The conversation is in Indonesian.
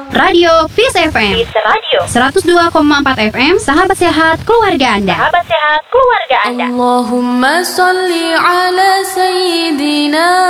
Radio Peace FM. Peace Radio 102,4 FM, sahabat sehat keluarga Anda. Sahabat sehat keluarga Anda. Allahumma salli ala sayyidina